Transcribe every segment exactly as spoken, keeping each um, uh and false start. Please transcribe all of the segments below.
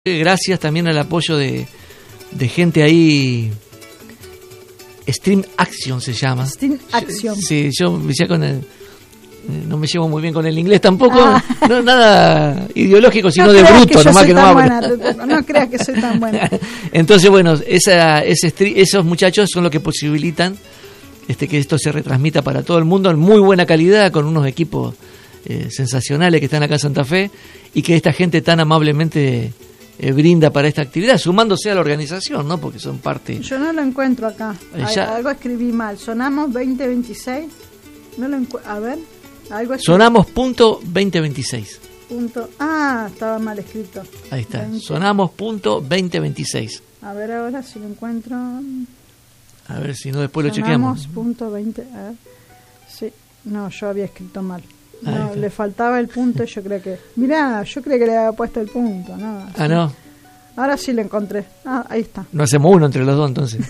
Gracias también al apoyo de, de gente ahí. Stream Action se llama. Stream Action. Sí, yo ya con el, no me llevo muy bien con el inglés tampoco. Ah. No nada ideológico, sino no de bruto, que nomás que no hablo. Buena, no creas que soy tan buena. Entonces, bueno, esa, ese, esos muchachos son los que posibilitan este que esto se retransmita para todo el mundo en muy buena calidad, con unos equipos eh, sensacionales que están acá en Santa Fe, y que esta gente tan amablemente Eh, brinda para esta actividad, sumándose a la organización, ¿no? Porque son parte. Yo no lo encuentro acá. Eh, ya... Algo escribí mal. Sonamos veinte veintiséis. No lo encuentro. A ver. Algo escribí. Sonamos punto veinte veintiséis. Punto. Ah, estaba mal escrito. Ahí está. veinte. Sonamos punto veinte veintiséis. A ver ahora si lo encuentro. A ver si no después lo Sonamos chequeamos. punto veinte. A ver. Sí. No, yo había escrito mal. No, le faltaba el punto y yo creo que... Mirá, yo creo que le había puesto el punto, ¿no? Ah, ¿no? Ahora sí lo encontré. Ah, ahí está. No hacemos uno entre los dos, entonces.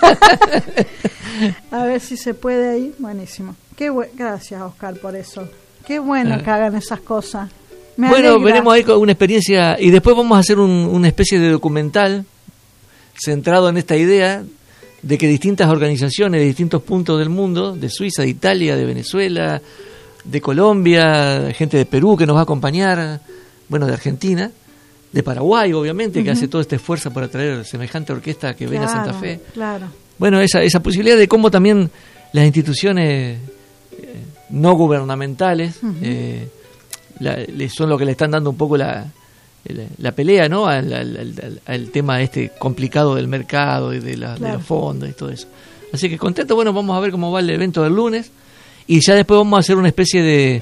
A ver si se puede ahí. Buenísimo. Qué bu- Gracias, Oscar, por eso. Qué bueno Ah. que hagan esas cosas. Me Bueno, alegra. veremos ahí con una experiencia. Y después vamos a hacer un, una especie de documental centrado en esta idea de que distintas organizaciones de distintos puntos del mundo, de Suiza, de Italia, de Venezuela, de Colombia, gente de Perú que nos va a acompañar, bueno, de Argentina, de Paraguay, obviamente, uh-huh. que hace todo este esfuerzo para traer semejante orquesta que claro, ven a Santa Fe. Claro. Bueno, esa, esa posibilidad de cómo también las instituciones eh, no gubernamentales uh-huh. eh, la, le son lo que le están dando un poco la, la, la pelea, ¿no? Al, al, al, al tema este complicado del mercado y de, la, claro. de los fondos y todo eso. Así que contento, bueno, vamos a ver cómo va el evento del lunes. Y ya después vamos a hacer una especie de,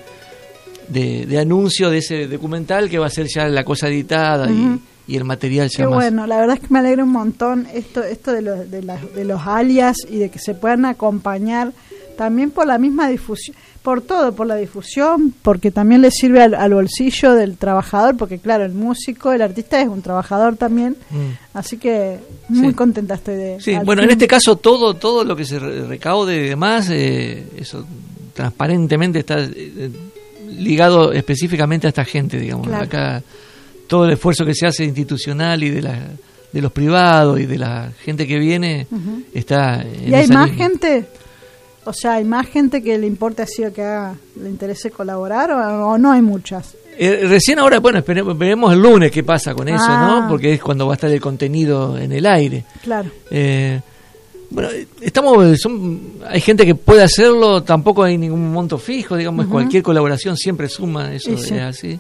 de, de anuncio de ese documental que va a ser ya la cosa editada uh-huh. y, y el material ya Qué más. Bueno, la verdad es que me alegra un montón esto esto de los, de, la, de los alias y de que se puedan acompañar también por la misma difusión, por todo, por la difusión, porque también le sirve al, al bolsillo del trabajador, porque claro, el músico, el artista es un trabajador también, mm. así que muy sí. contenta estoy de... Sí, bueno, fin. En este caso todo todo lo que se recaude y demás, eh, eso transparentemente está eh, ligado específicamente a esta gente, digamos. Claro. Acá todo el esfuerzo que se hace institucional y de la de los privados y de la gente que viene uh-huh. está en ¿Y hay esa más línea. gente? O sea, ¿hay más gente que le importe así o que haga, le interese colaborar o, o no hay muchas? Eh, recién ahora, bueno, esperemos, veremos el lunes qué pasa con eso, ah. ¿no? Porque es cuando va a estar el contenido en el aire. Claro. Eh, bueno, estamos, son, hay gente que puede hacerlo, tampoco hay ningún monto fijo, digamos, uh-huh. cualquier colaboración siempre suma, eso sí, es sí. así.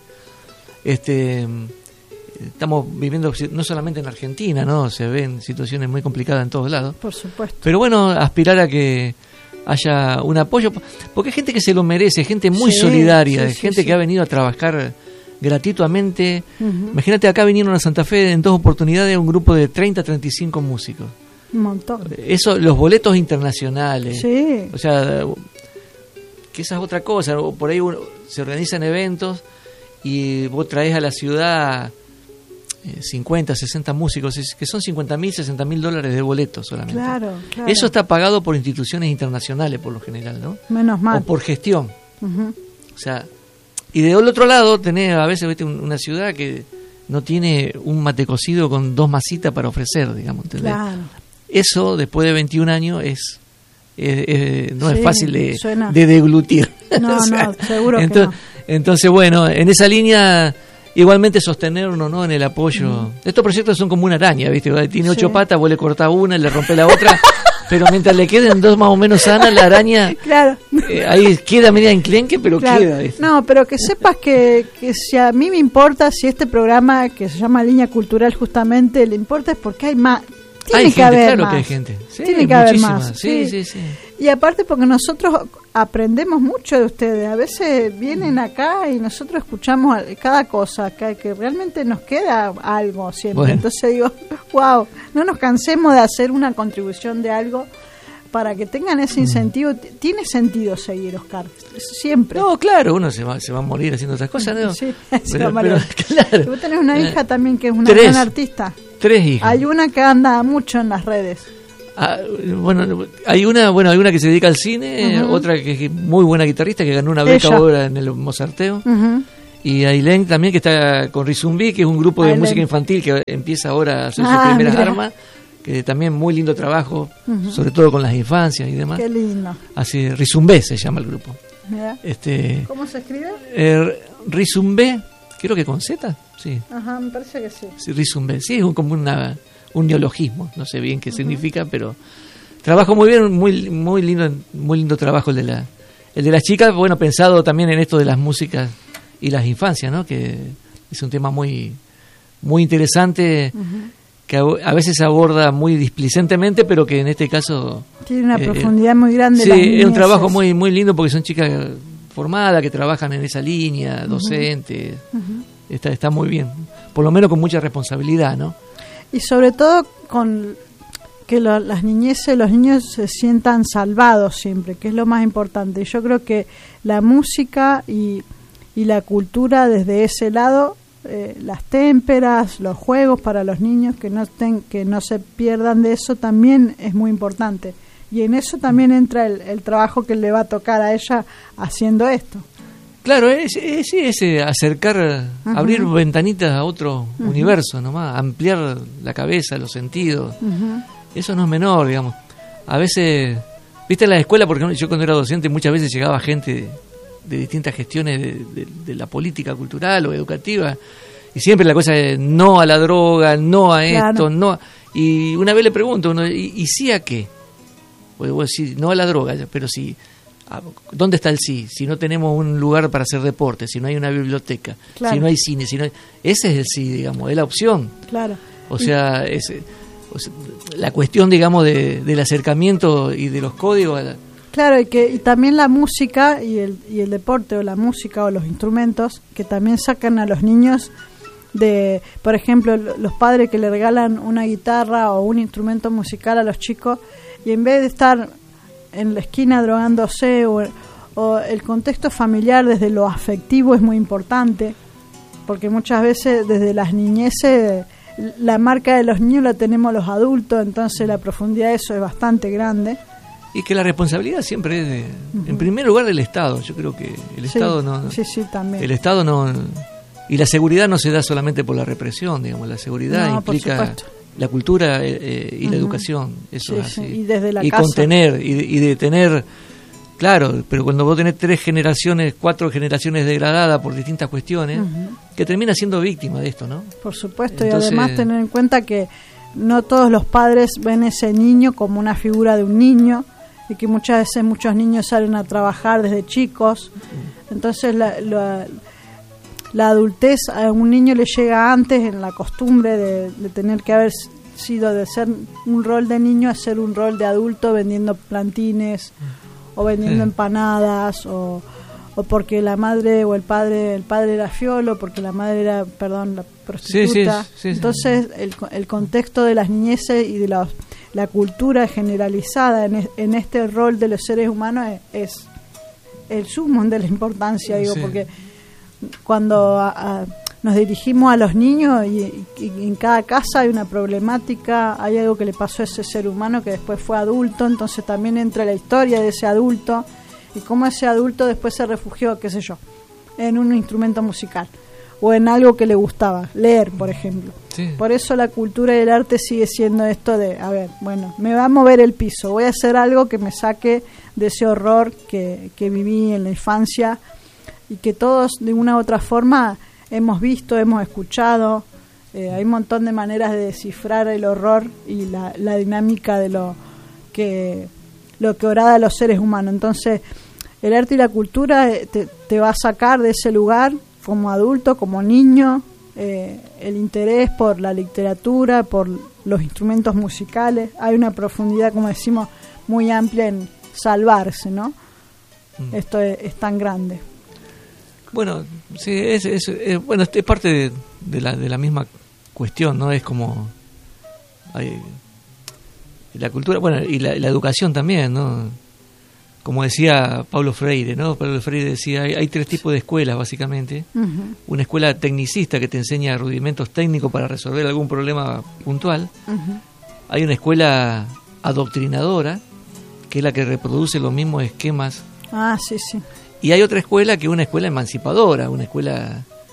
Este, estamos viviendo no solamente en Argentina, ¿no? Se ven situaciones muy complicadas en todos lados. Por supuesto. Pero bueno, aspirar a que haya un apoyo, porque hay gente que se lo merece, gente muy sí, solidaria, sí, sí, gente sí. que ha venido a trabajar gratuitamente. Uh-huh. Imagínate, acá vinieron a Santa Fe en dos oportunidades un grupo de treinta a treinta y cinco músicos. Un montón. Eso, los boletos internacionales. Sí. O sea, que esa es otra cosa. Por ahí uno, se organizan eventos y vos traes a la ciudad eh, cincuenta, sesenta músicos, que son cincuenta mil, sesenta mil dólares de boletos solamente. Claro, claro. Eso está pagado por instituciones internacionales por lo general, ¿no? Menos mal. O por gestión. Uh-huh. O sea, y del otro lado tenés a veces ¿viste? una ciudad que no tiene un mate cocido con dos masitas para ofrecer, digamos. ¿Entendés? Claro. Eso, después de veintiún años, es, es, es no sí, es fácil de, suena. de deglutir. No, o sea, no, seguro entonces, que no. Entonces, bueno, en esa línea, igualmente sostenernos, ¿no? En el apoyo. Mm. Estos proyectos son como una araña, ¿viste? Tiene ocho sí. patas, vos le cortás una, le rompés la otra, pero mientras le queden dos más o menos sanas, la araña claro. eh, ahí queda media enclenque, pero claro. queda. ¿viste? No, pero que sepas que, que si a mí me importa, si este programa que se llama Línea Cultural justamente le importa, es porque hay más... Tiene hay que gente, haber claro más. que hay gente. Sí, Tiene que haber muchísima. más. Sí, sí, sí, sí. Y aparte porque nosotros aprendemos mucho de ustedes. A veces vienen acá y nosotros escuchamos cada cosa, que, que realmente nos queda algo siempre. Bueno. Entonces digo, wow, no nos cansemos de hacer una contribución de algo para que tengan ese incentivo. Mm. Tiene sentido seguir, Oscar, siempre. No, claro, uno se va, se va a morir haciendo esas cosas, ¿no? Sí, pero, pero, claro. Vos tenés una hija también que es una Tres. gran artista. Tres hijas. Hay una que anda mucho en las redes. Ah, bueno, hay una, bueno, hay una que se dedica al cine, uh-huh. otra que es muy buena guitarrista que ganó una beca Ella. ahora en el Mozarteo. Uh-huh. Y Ailén también, que está con Rizumbi, que es un grupo de Ailén. música infantil que empieza ahora a hacer ah, sus primeras mira. armas, que también muy lindo trabajo, uh-huh. sobre todo con las infancias y demás. Qué lindo. Así, Rizumbi se llama el grupo. Este, ¿Cómo se escribe? Eh, Rizumbi, creo que con Z, sí. Ajá, me parece que sí. sí Rizumbi, sí, es un, como una, un neologismo, no sé bien qué uh-huh. significa, pero trabajo muy bien, muy muy lindo, muy lindo trabajo el de la el de las chicas, bueno, pensado también en esto de las músicas y las infancias, ¿no? Que es un tema muy muy interesante, uh-huh. que a, a veces se aborda muy displicentemente, pero que en este caso tiene una eh, profundidad muy grande. Sí, es un trabajo muy muy lindo porque son chicas formadas que trabajan en esa línea, docentes. Uh-huh. Está está muy bien, por lo menos con mucha responsabilidad, ¿no? Y sobre todo con que lo, las niñeces, los niños se sientan salvados siempre, que es lo más importante. Yo creo que la música y, y la cultura desde ese lado, eh, las témperas, los juegos para los niños, que no, ten, que no se pierdan de eso, también es muy importante. Y en eso también entra el, el trabajo que le va a tocar a ella haciendo esto. Claro, es, es, es acercar, uh-huh. abrir ventanitas a otro uh-huh. universo nomás, ampliar la cabeza, los sentidos. Uh-huh. Eso no es menor, digamos. A veces, viste, en la escuela, porque yo cuando era docente muchas veces llegaba gente de, de distintas gestiones de, de, de la política cultural o educativa, y siempre la cosa es no a la droga, no a esto, claro. no a... Y una vez le pregunto, uno, ¿y, y sí a qué? Pues vos decís, no a la droga, pero sí... ¿Dónde está el sí? Si no tenemos un lugar para hacer deporte, si no hay una biblioteca, claro. si no hay cine, si no hay... ese es el sí, digamos, es la opción. Claro. O sea, es, o sea la cuestión, digamos, de, del acercamiento y de los códigos. A la... Claro, y que y también la música y el y el deporte o la música o los instrumentos que también sacan a los niños de, por ejemplo, los padres que le regalan una guitarra o un instrumento musical a los chicos y en vez de estar en la esquina drogándose o, o el contexto familiar desde lo afectivo es muy importante porque muchas veces desde las niñeces la marca de los niños la tenemos los adultos, entonces la profundidad de eso es bastante grande. Y que la responsabilidad siempre es de, uh-huh. en primer lugar del Estado. Yo creo que el sí, Estado no sí, sí, también. El Estado no, y la seguridad no se da solamente por la represión, digamos, la seguridad no, implica la cultura eh, y uh-huh. la educación, eso sí, es así. Sí. Y desde la y casa. contener, y de, y de tener, claro, pero cuando vos tenés tres generaciones, cuatro generaciones degradadas por distintas cuestiones, uh-huh. que termina siendo víctima de esto, ¿no? Por supuesto, entonces, y además tener en cuenta que no todos los padres ven ese niño como una figura de un niño, y que muchas veces muchos niños salen a trabajar desde chicos, uh-huh. entonces la, la La adultez a un niño le llega antes en la costumbre de, de tener que haber sido de ser un rol de niño a ser un rol de adulto vendiendo plantines o vendiendo sí. empanadas o, o porque la madre o el padre el padre era fiolo, porque la madre era, perdón, la prostituta. Sí, sí, sí, Entonces sí. El, el contexto de las niñeces y de la, la cultura generalizada en, en este rol de los seres humanos es, es el sumo de la importancia, digo, sí. porque cuando a, a, nos dirigimos a los niños y, y, y en cada casa hay una problemática, hay algo que le pasó a ese ser humano que después fue adulto, entonces también entra la historia de ese adulto y cómo ese adulto después se refugió, qué sé yo, en un instrumento musical o en algo que le gustaba, leer, por ejemplo. Sí. Por eso la cultura y el arte sigue siendo esto de, a ver, bueno, me va a mover el piso, voy a hacer algo que me saque de ese horror que, que viví en la infancia y que todos de una u otra forma hemos visto, hemos escuchado. Eh, hay un montón de maneras de descifrar el horror y la, la dinámica de lo que lo que orada a los seres humanos. Entonces el arte y la cultura te, te va a sacar de ese lugar como adulto, como niño, eh, el interés por la literatura, por los instrumentos musicales. Hay una profundidad, como decimos, muy amplia en salvarse, ¿no? Mm. Esto es, es tan grande. Bueno, sí, es, es, es bueno, es parte de, de la de la misma cuestión, ¿no? Es como hay, la cultura, bueno, y la, la educación también, ¿no? Como decía Paulo Freire, ¿no? Paulo Freire decía, hay, hay tres tipos de escuelas, básicamente. Uh-huh. Una escuela tecnicista que te enseña rudimentos técnicos para resolver algún problema puntual. Uh-huh. Hay una escuela adoctrinadora, que es la que reproduce los mismos esquemas. Ah, sí, sí. Y hay otra escuela que es una escuela emancipadora, una escuela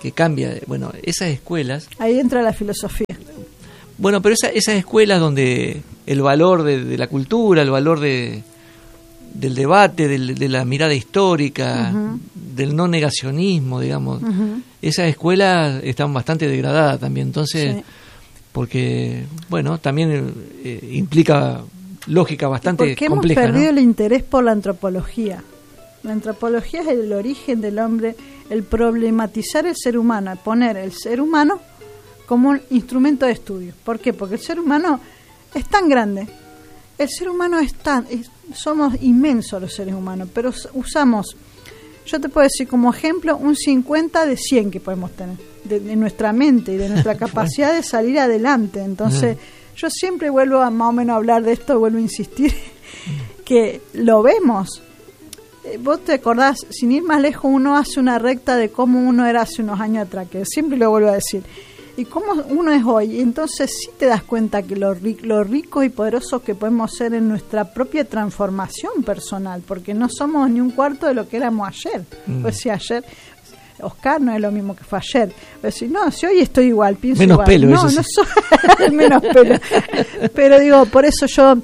que cambia. Bueno, esas escuelas... Ahí entra la filosofía. Bueno, pero esa, esas escuelas donde el valor de, de la cultura, el valor de, del debate, del, de la mirada histórica, uh-huh. del no negacionismo, digamos, uh-huh. esas escuelas están bastante degradadas también. Entonces, sí. porque, bueno, también eh, implica lógica bastante porque compleja. Hemos perdido ¿no? el interés por la antropología. La antropología es el origen del hombre, el problematizar el ser humano, poner el ser humano como un instrumento de estudio. ¿Por qué? Porque el ser humano es tan grande, el ser humano es tan, es, somos inmensos los seres humanos, pero usamos, yo te puedo decir como ejemplo, un cincuenta de cien que podemos tener, de, de nuestra mente y de nuestra capacidad de salir adelante. Entonces, uh-huh. yo siempre vuelvo a más o menos hablar de esto, vuelvo a insistir, que lo vemos. Vos te acordás, sin ir más lejos, uno hace una recta de cómo uno era hace unos años atrás, que siempre lo vuelvo a decir, y cómo uno es hoy. Entonces sí te das cuenta que lo, lo ricos y poderosos que podemos ser en nuestra propia transformación personal, porque no somos ni un cuarto de lo que éramos ayer. Mm. Pues si ayer, Oscar no es lo mismo que fue ayer. Pues si no, si hoy estoy igual, pienso menos igual. Pelo, no, eso no sí. soy menos pelo. Pero digo, por eso yo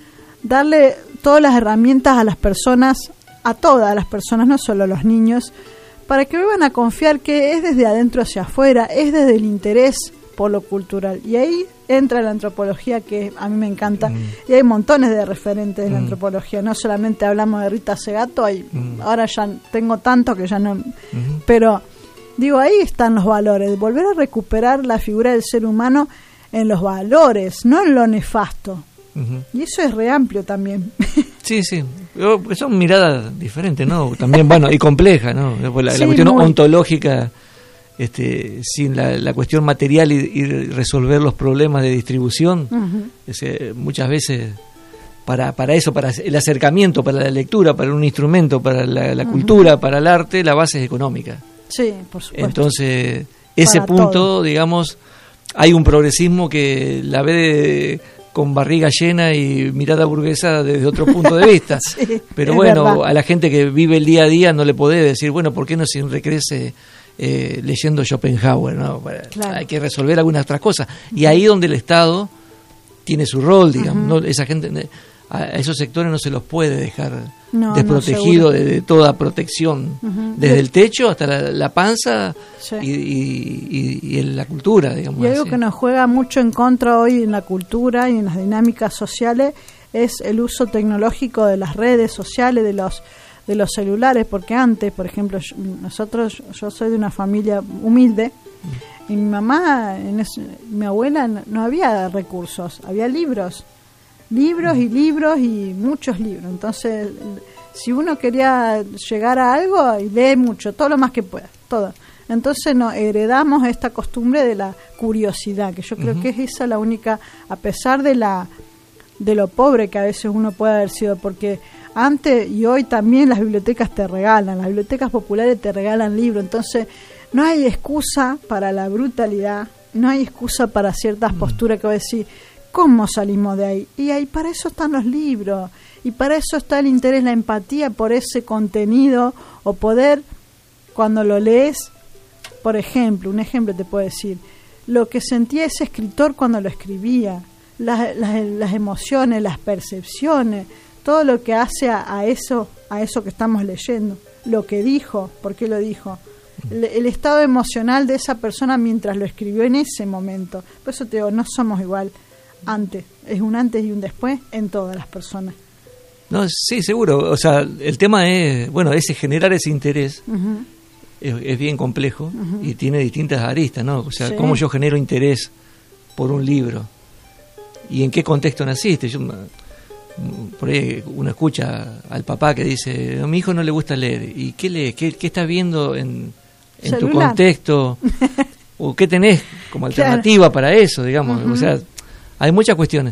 darle todas las herramientas a las personas, a todas las personas, no solo a los niños, para que vuelvan a confiar que es desde adentro hacia afuera, es desde el interés por lo cultural. Y ahí entra la antropología, que a mí me encanta, mm. y hay montones de referentes de mm. la antropología. No solamente hablamos de Rita Segato, hay, mm. ahora ya tengo tanto que ya no... Mm. Pero, digo, ahí están los valores, volver a recuperar la figura del ser humano en los valores, no en lo nefasto. Uh-huh. Y eso es re amplio también. Sí, sí, son miradas diferentes, ¿no? También, bueno, y complejas, ¿no? La, sí, la cuestión muy... ontológica, este, sin la, la cuestión material y, y resolver los problemas de distribución, uh-huh. es, eh, muchas veces para para eso, para el acercamiento, para la lectura, para un instrumento, para la, la uh-huh. cultura, para el arte, la base es económica. Sí, por supuesto. Entonces, ese para punto, todo. digamos, hay un progresismo que la ve de... con barriga llena y mirada burguesa desde otro punto de vista. Sí, pero bueno, verdad. A la gente que vive el día a día no le podés decir, bueno, ¿por qué no se enriquece eh, leyendo Schopenhauer? ¿No? Para, claro. Hay que resolver algunas otras cosas. Y ahí donde el Estado tiene su rol, digamos. Uh-huh. ¿no? Esa gente, a esos sectores no se los puede dejar no, desprotegidos no, de, de toda protección, uh-huh. desde el techo hasta la, la panza sí. y, y, y, y en la cultura, digamos. Y algo así. que nos juega mucho en contra hoy en la cultura y en las dinámicas sociales es el uso tecnológico de las redes sociales, de los de los celulares, porque antes, por ejemplo, yo, nosotros, yo soy de una familia humilde, uh-huh. y mi mamá, en ese, mi abuela, no había recursos, había libros. Libros y libros y muchos libros. Entonces, si uno quería llegar a algo, lee mucho, todo lo más que pueda, todo. Entonces, nos heredamos esta costumbre de la curiosidad, que yo creo uh-huh. que es esa la única, a pesar de la de lo pobre que a veces uno puede haber sido, porque antes y hoy también las bibliotecas te regalan, las bibliotecas populares te regalan libros. Entonces, no hay excusa para la brutalidad, no hay excusa para ciertas uh-huh. posturas que voy a decir. ¿Cómo salimos de ahí? Y ahí para eso están los libros, y para eso está el interés, la empatía por ese contenido, o poder, cuando lo lees, por ejemplo, un ejemplo te puedo decir, lo que sentía ese escritor cuando lo escribía, las, las, las emociones, las percepciones, todo lo que hace a, a eso, a eso que estamos leyendo, lo que dijo, por qué lo dijo, el, el estado emocional de esa persona mientras lo escribió en ese momento. Por eso te digo, no somos igual. Antes, es un antes y un después en todas las personas. No, sí, seguro. O sea, el tema es, bueno, ese generar ese interés uh-huh. es, es bien complejo uh-huh. y tiene distintas aristas, ¿no? O sea, sí. cómo yo genero interés por un libro y en qué contexto naciste. Yo, por ahí uno escucha al papá que dice, a mi hijo no le gusta leer. ¿Y qué lee? ¿Qué, qué estás viendo en, en tu contexto? ¿O qué tenés como alternativa claro. para eso, digamos? Uh-huh. O sea, hay muchas cuestiones.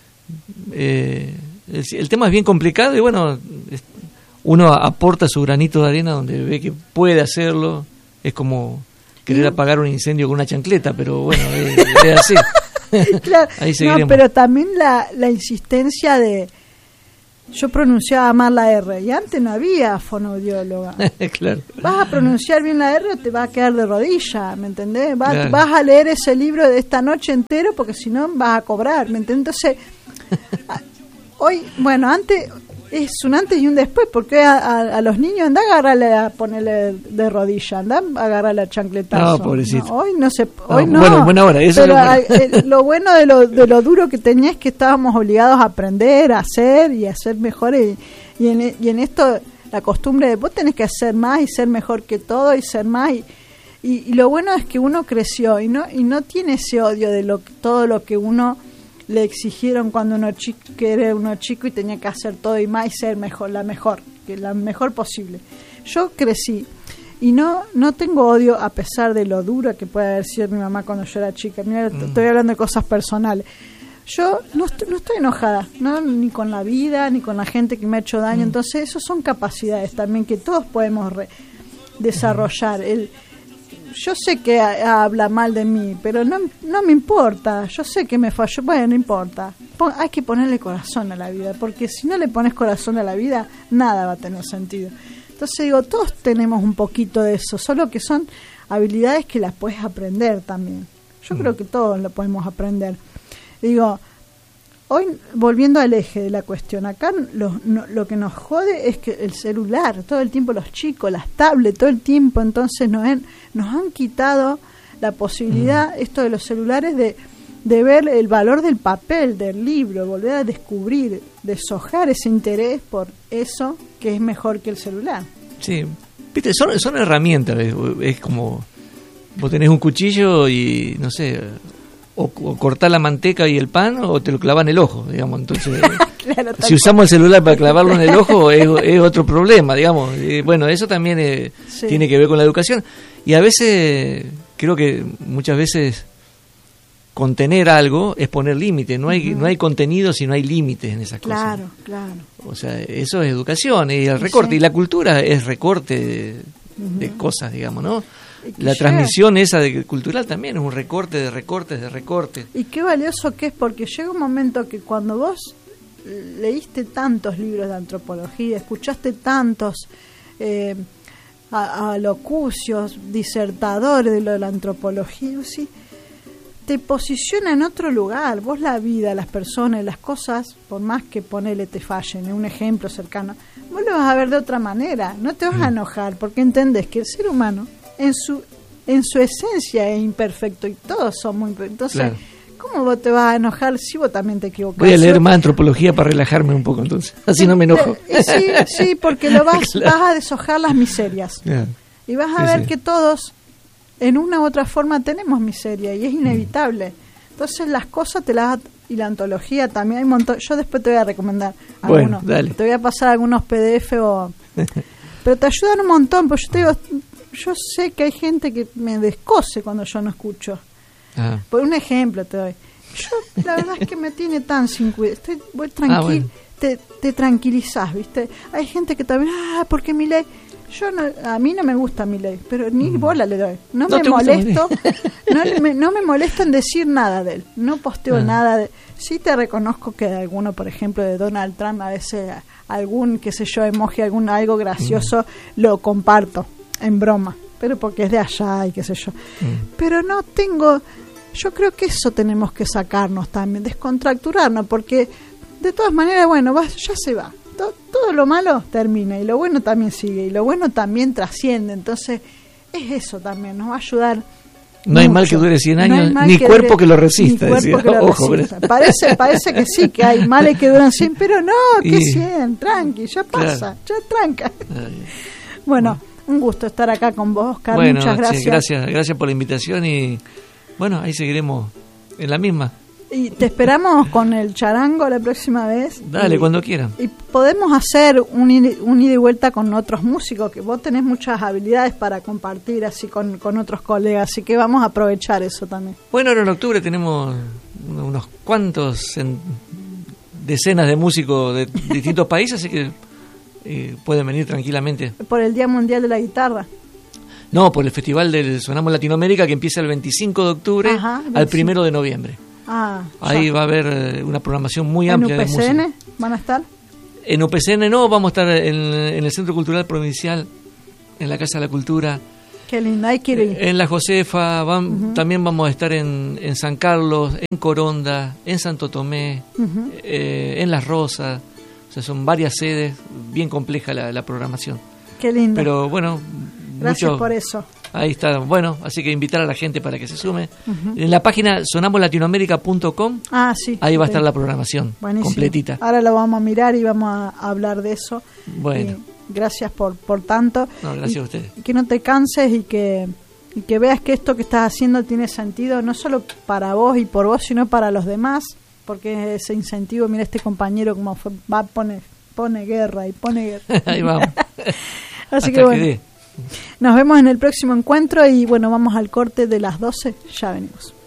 Eh, el, el tema es bien complicado y bueno, es, uno aporta su granito de arena donde ve que puede hacerlo. Es como querer apagar un incendio con una chancleta, pero bueno, es, es así. Claro. Ahí seguiremos. No, pero también la, la insistencia de yo pronunciaba mal la R y antes no había fonoaudióloga. Claro. Vas a pronunciar bien la R o te va a quedar de rodilla, ¿me entendés? Vas, claro. vas a leer ese libro de esta noche entero porque si no vas a cobrar, ¿me entendés? Entonces, hoy, bueno, antes es un antes y un después, porque a, a, a los niños anda a agarrarle a ponerle de rodilla, anda a agarrarle a chancletazo. No, pobrecito. No, hoy no se, hoy no. no. Bueno, buena hora, eso pero es bueno. a, lo bueno de lo, de lo duro que tenía es que estábamos obligados a aprender, a hacer y a ser mejores. Y, y, en, y en esto, la costumbre de vos tenés que hacer más y ser mejor que todo y ser más. Y, y, y lo bueno es que uno creció y no y no tiene ese odio de lo todo lo que uno le exigieron cuando uno chico, que era uno chico y tenía que hacer todo y más y ser mejor, la mejor, que la mejor posible. Yo crecí y no no tengo odio a pesar de lo duro que puede haber sido mi mamá cuando yo era chica. Mira, mm. estoy hablando de cosas personales. Yo no estoy, no estoy enojada, no ni con la vida, ni con la gente que me ha hecho daño. Mm. Entonces, eso son capacidades también que todos podemos re- desarrollar. El Yo sé que a, habla mal de mí, pero no, no me importa. Yo sé que me falló. Bueno, no importa. Pon, hay que ponerle corazón a la vida, porque si no le pones corazón a la vida, nada va a tener sentido. Entonces digo, todos tenemos un poquito de eso, solo que son habilidades que las puedes aprender también. Yo mm. creo que todos lo podemos aprender. Digo, hoy, volviendo al eje de la cuestión, acá lo, no, lo que nos jode es que el celular, todo el tiempo los chicos, las tablets, todo el tiempo, entonces nos han, nos han quitado la posibilidad, mm. esto de los celulares, de, de ver el valor del papel, del libro, volver a descubrir, deshojar ese interés por eso que es mejor que el celular. Sí, viste, son, son herramientas, es, es como, vos tenés un cuchillo y, no sé... O, o cortar la manteca y el pan o te lo clavan en el ojo, digamos. Entonces, claro, si usamos el celular para clavarlo en el ojo es, es otro problema, digamos. Eh, bueno, eso también eh, sí. tiene que ver con la educación. Y a veces, creo que muchas veces contener algo es poner límites. No hay uh-huh. no hay contenido si no hay límites en esas claro, cosas. Claro, claro. O sea, eso es educación y el recorte. Sí. Y la cultura es recorte de, uh-huh. de cosas, digamos, ¿no? La transmisión esa de cultural también es un recorte de recortes de recortes. Y qué valioso que es, porque llega un momento que cuando vos leíste tantos libros de antropología, escuchaste tantos eh, alocucios, disertadores de lo de la antropología, ¿sí? Te posiciona en otro lugar. Vos la vida, las personas, las cosas, por más que ponele te fallen, un ejemplo cercano, vos lo vas a ver de otra manera, no te vas mm. a enojar, porque entendés que el ser humano en su en su esencia es imperfecto y todos somos imperfectos. Entonces, claro. ¿cómo vos te vas a enojar si vos también te equivocás? Voy a leer más antropología para relajarme un poco, entonces. Así no me enojo. Sí, sí, porque lo vas, claro. vas a deshojar las miserias. Claro. Y vas a sí, ver sí. que todos, en una u otra forma, tenemos miseria y es inevitable. Entonces, las cosas te las... Y la antología también hay un montón. Yo después te voy a recomendar algunos. Bueno, dale. Te voy a pasar algunos P D F o... Pero te ayudan un montón, porque yo te digo... Yo sé que hay gente que me descose cuando yo no escucho. Ah. Por un ejemplo te doy. Yo, la verdad es que me tiene tan sin cuidado. Estoy voy tranquila. Ah, bueno. te, te tranquilizás, ¿viste? Hay gente que también, ah, porque Milei. Yo no, a mí no me gusta Milei, pero ni mm. bola le doy. No, no me molesto. no, me, no me molesto en decir nada de él. No posteo ah. nada de. Sí te reconozco que de alguno, por ejemplo, de Donald Trump, a veces algún, qué sé yo, emoji, algún algo gracioso, mm. lo comparto. En broma, pero porque es de allá y qué sé yo. Mm. Pero no tengo... Yo creo que eso tenemos que sacarnos también, descontracturarnos, porque de todas maneras, bueno, va, ya se va. Todo, todo lo malo termina y lo bueno también sigue y lo bueno también trasciende. Entonces, es eso también, nos va a ayudar. No mucho. Hay mal que dure cien años, no ni que cuerpo dure, que lo resista. Ni cuerpo que lo Ojo, resista. Parece, parece que sí, que hay males que duran cien, pero no, que y... cien, tranqui, ya pasa, claro. ya tranca. Ay. Bueno. bueno. Un gusto estar acá con vos, Oscar. Bueno, muchas gracias. Sí, gracias. Gracias por la invitación y bueno, ahí seguiremos en la misma. Y te esperamos con el charango la próxima vez. Dale, y, cuando quieran. Y podemos hacer un, un ida y vuelta con otros músicos, que vos tenés muchas habilidades para compartir así con, con otros colegas, así que vamos a aprovechar eso también. Bueno, ahora en octubre tenemos unos cuantos en, decenas de músicos de distintos países, así que eh, pueden venir tranquilamente. Por el Día Mundial de la Guitarra. No, por el Festival del Sonamos Latinoamérica, que empieza el veinticinco de octubre Ajá, al primero de noviembre. Ah, ahí ya. va a haber una programación muy ¿En amplia U P C N de música. ¿Van a estar? En U P C N no, vamos a estar en, en el Centro Cultural Provincial, en la Casa de la Cultura. Qué lindo, hay que ir. En la Josefa, van, Uh-huh. también vamos a estar en, en San Carlos, en Coronda, en Santo Tomé, Uh-huh. eh, en Las Rosas. O sea, son varias sedes, bien compleja la, la programación. Qué lindo. Pero bueno, gracias mucho, por eso. ahí está, bueno, así que invitar a la gente para que se sume. Uh-huh. En la página sonamos latinoamérica punto com, Ah, sí. ahí va a ok. estar la programación Buenísimo. completita. Ahora lo vamos a mirar y vamos a hablar de eso. Bueno. Y gracias por, por tanto. No, gracias y, a ustedes. y que no te canses y que, y que veas que esto que estás haciendo tiene sentido, no solo para vos y por vos, sino para los demás, porque ese incentivo, mira este compañero como fue, va, pone, pone guerra y pone guerra. Ahí vamos. Así Hasta que bueno, dé. nos vemos en el próximo encuentro y bueno, vamos al corte de las doce, ya venimos.